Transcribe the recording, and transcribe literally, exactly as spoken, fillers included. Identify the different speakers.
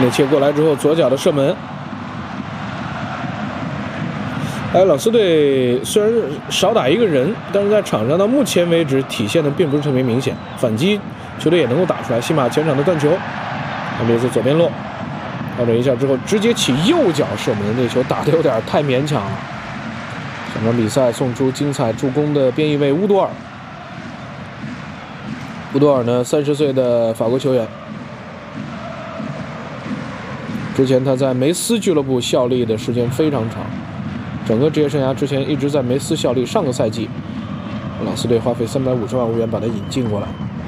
Speaker 1: 内切过来之后，左脚的射门。哎，朗斯队虽然少打一个人，但是在场上到目前为止体现的并不是特别明显。反击球队也能够打出来，西马前场的断球，安德烈斯左边路，调整一下之后直接起右脚射门，那球打得有点太勉强了。整场比赛送出精彩助攻的边翼卫乌多尔。乌多尔呢，三十岁的法国球员。之前他在梅斯俱乐部效力的时间非常长，整个职业生涯之前一直在梅斯效力。上个赛季，朗斯队花费三百五十万欧元把他引进过来。